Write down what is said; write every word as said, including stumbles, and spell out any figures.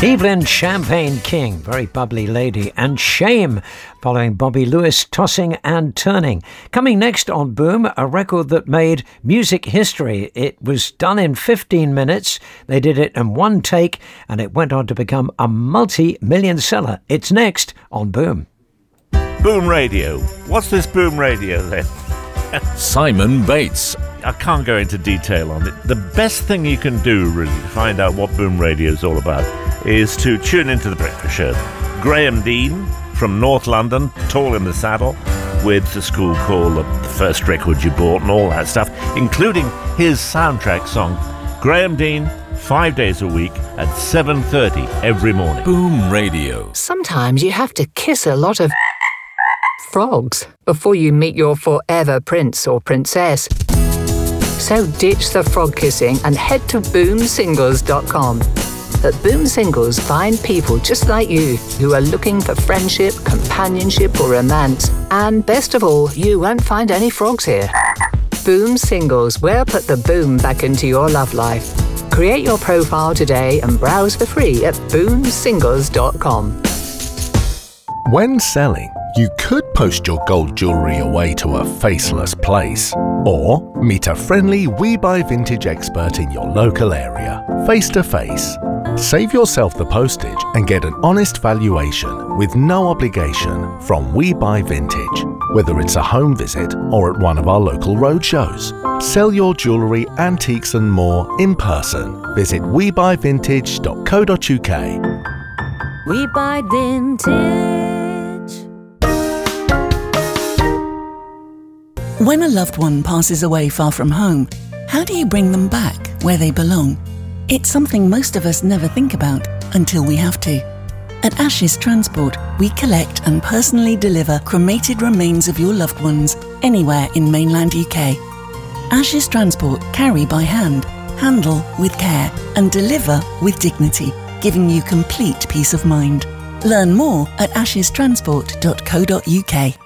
Evelyn Champagne King, very bubbly lady, and Shame, following Bobby Lewis, Tossing and Turning. Coming next on Boom, a record that made music history. It was done in fifteen minutes. They did it in one take, and it went on to become a multi-million seller. It's next on Boom. Boom Radio. What's this Boom Radio then? Simon Bates. I can't go into detail on it. The best thing you can do, really, to find out what Boom Radio is all about is to tune into The Breakfast Show. Graham Dean from North London, Tall in the Saddle, with The School Call, the first record you bought and all that stuff, including his soundtrack song. Graham Dean, five days a week at seven thirty every morning. Boom Radio. Sometimes you have to kiss a lot of frogs before you meet your forever prince or princess. So ditch the frog kissing and head to boom singles dot com. At Boom Singles, find people just like you who are looking for friendship, companionship or romance. And best of all, you won't find any frogs here. Boom Singles, where put the boom back into your love life. Create your profile today and browse for free at boom singles dot com. When selling, you could post your gold jewellery away to a faceless place, or meet a friendly We Buy Vintage expert in your local area, face to face. Save yourself the postage and get an honest valuation with no obligation from We Buy Vintage, whether it's a home visit or at one of our local roadshows. Sell your jewellery, antiques and more in person. Visit we buy vintage dot co dot uk. We Buy Vintage. When a loved one passes away far from home, how do you bring them back where they belong? It's something most of us never think about until we have to. At Ashes Transport, we collect and personally deliver cremated remains of your loved ones anywhere in mainland U K. Ashes Transport carry by hand, handle with care and deliver with dignity, giving you complete peace of mind. Learn more at ashes transport dot co dot uk.